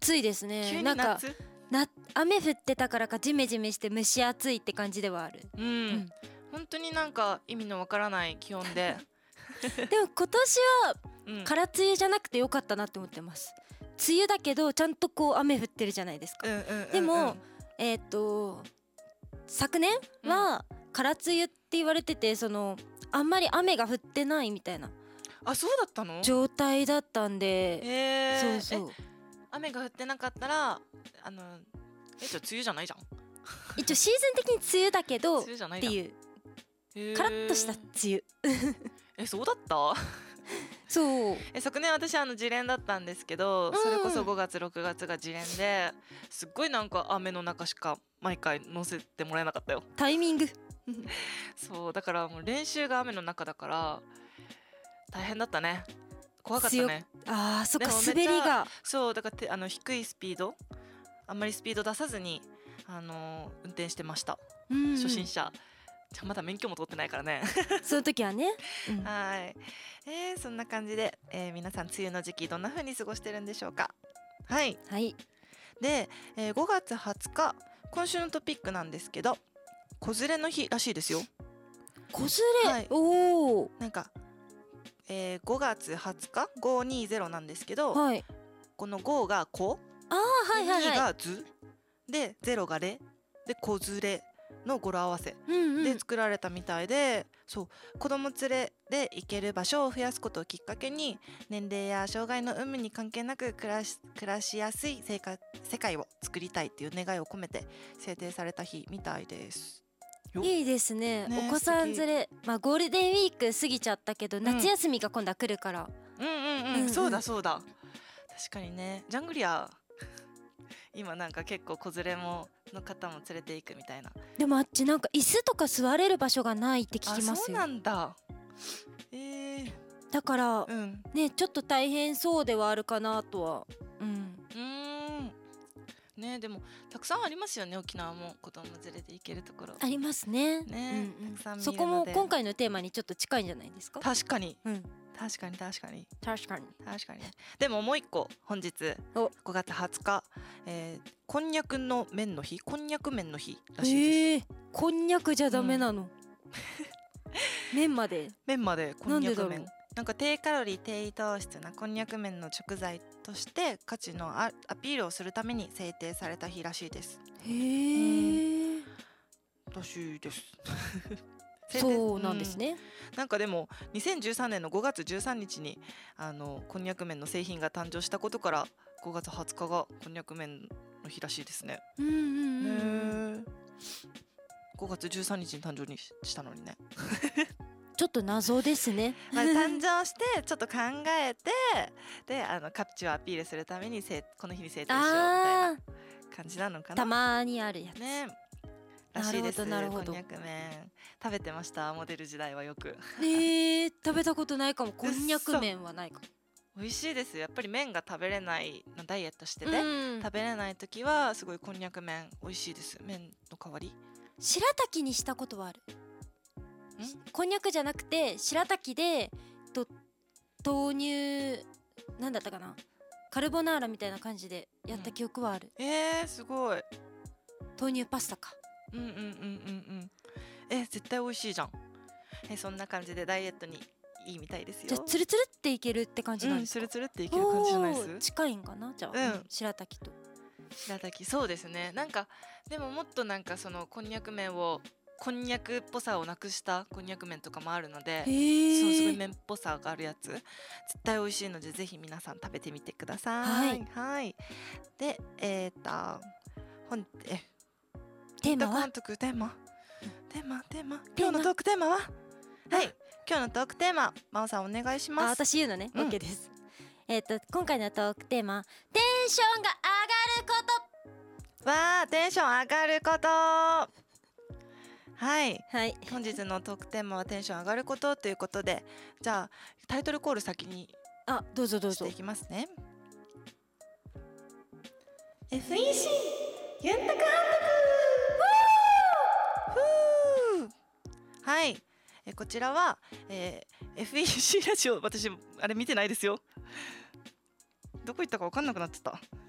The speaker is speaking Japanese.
暑いですね。 急になんか夏。 雨降ってたからかジメジメして蒸し暑いって感じではある。 うん、本当になんか意味のわからない気温ででも今年はうん空梅雨じゃなくてよかったなって思ってます。梅雨だけどちゃんとこう雨降ってるじゃないですか。でも昨年は空梅雨って言われてて、あんまり雨が降ってないみたいなあ、そうだったの？ 状態だったんで、そう雨が降ってなかったらじゃあ梅雨じゃないじゃん。 一応シーズン的に梅雨だけどっ梅雨じゃないてじゃん。 いうカラッとした梅雨そうだったそう昨年私自連だったんですけど、それこそ5月6月が自連ですっごいなんか雨の中しか毎回乗せてもらえなかったよ。 タイミングそうだからもう練習が雨の中だから大変だったね。怖かったね。 そっか、 でもめっちゃ滑りがそうだから低いスピード、あんまりスピード出さずに運転してました、初心者。まだ免許も取ってないからねその時はね、 はい、そんな感じで、皆さん梅雨の時期どんな風に過ごしてるんでしょうか。はい、で、5月20日今週のトピックなんですけど、子連れの日らしいですよ。 子連れ、おお、 なんか、5月20日520なんですけど、この5が子、2が図で0がれで子連れの語呂合わせで作られたみたいで、そう子供連れで行ける場所を増やすことをきっかけに、年齢や障害の有無に関係なく暮らしやすい世界を作りたいっていう願いを込めて制定された日みたいです。 いいですね。お子さん連れ、ゴールデンウィーク過ぎちゃったけど、夏休みが今度は来るから、 そうだそうだ、確かにね。ジャングリア今なんか結構子連れの方も連れていくみたいな。 でもあっちなんか椅子とか座れる場所がないって聞きますよ。 そうなんだ。 だから、ね、ちょっと大変そうではあるかなとは。 ね、でもたくさんありますよね、沖縄も子供連れて行けるところありますね。 たくさん見るので、 そこも今回のテーマにちょっと近いんじゃないですか。 確かに、 確かにでももう一個、本日5月20日、こんにゃくの麺の日、こんにゃく麺の日らしいです。 こんにゃくじゃダメなの、麺までこんにゃく麺、なんか低カロリー低糖質なこんにゃく麺の食材として価値のアピールをするために制定された日らしいです。らしいですそうなんですね。 なんかでも2013年の5月13日にこんにゃく麺の製品が誕生したことから、5月20日がこんにゃく麺の日らしいですね。5月13日に誕生にしたのにねちょっと謎ですね誕生してちょっと考えて、で価値をアピールするためにこの日に制定しようみたいな感じなのかな。 たまにあるやつね、らしいです。こんなるほど。 にゃく麺食べてました、モデル時代はよく。 食べたことないかも。こんにゃく麺はないかも。 美味しいですよ。やっぱり麺が食べれないダイエットしてね、食べれない時はすごいこんにゃく麺美味しいです。麺の代わり。 白滝にしたことはある。こんにゃくじゃなくて白滝で豆乳なんだったかな、カルボナーラみたいな感じでやった記憶はある。 すごい。 豆乳パスタか。 絶対美味しいじゃん。そんな感じでダイエットにいいみたいですよ。 じゃあツルツルっていけるって感じなんですか。 ツルツルっていける感じじゃないです。 近いんかなじゃあ、白滝と。 白滝、そうですね。なんかでももっとなんかそのこんにゃく麺をこんにゃくっぽさをなくしたこんにゃく麺とかもあるので、そうすごい麺っぽさがあるやつ絶対美味しいので、ぜひ皆さん食べてみてください。でテーマは今日のトークテーマは今日のトークテーマ、真央さんお願いします。 私言うのね。 OK です。今回のトークテーマ、テンションが上がること。 テンション上がること。本日のトークテーマはテンション上がることということで、じゃあタイトルコール先にどうぞしていきますね。FEC ユンタ監督。こちらは、FEC ラジオ、私あれ見てないですよ。どこ行ったか分かんなくなってた。